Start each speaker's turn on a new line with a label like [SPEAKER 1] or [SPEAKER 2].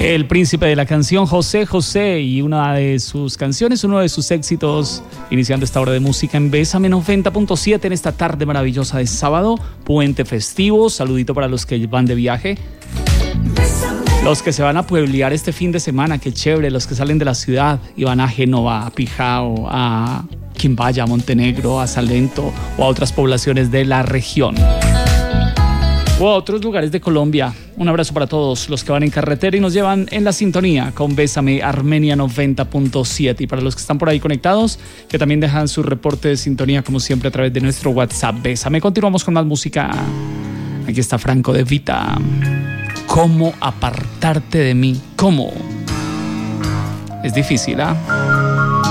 [SPEAKER 1] El príncipe de la canción, José José, y una de sus canciones, uno de sus éxitos, iniciando esta hora de música en Bésame 90.7 en esta tarde maravillosa de sábado, puente festivo. Saludito para los que van de viaje, los que se van a pueblear este fin de semana, qué chévere, los que salen de la ciudad y van a Génova, a Pijao, a Quimbaya, a Montenegro, a Salento o a otras poblaciones de la región o a otros lugares de Colombia. Un abrazo para todos los que van en carretera y nos llevan en la sintonía con Bésame Armenia 90.7. Y para los que están por ahí conectados, que también dejan su reporte de sintonía como siempre a través de nuestro WhatsApp Bésame. Continuamos con más música. Aquí está Franco De Vita. ¿Cómo apartarte de mí? ¿Cómo? Es difícil, ¿ah?